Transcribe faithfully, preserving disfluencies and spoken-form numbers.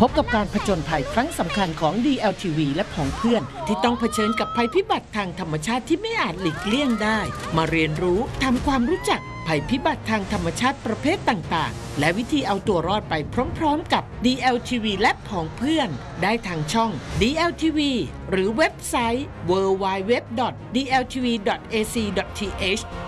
พบกับการผจญภัยครั้งสำคัญของ ดี แอล ที วี และผองเพื่อนที่ต้องเผชิญกับภัยพิบัติทางธรรมชาติที่ไม่อาจหลีกเลี่ยงได้มาเรียนรู้ทำความรู้จักภัยพิบัติทางธรรมชาติประเภทต่างๆและวิธีเอาตัวรอดไปพร้อมๆกับ ดี แอล ที วี และผองเพื่อนได้ทางช่อง ดี แอล ที วี หรือเว็บไซต์ ดับเบิลยู ดับเบิลยู ดับเบิลยู ดอท ดี แอล ที วี ดอท เอ ซี ดอท ที เอช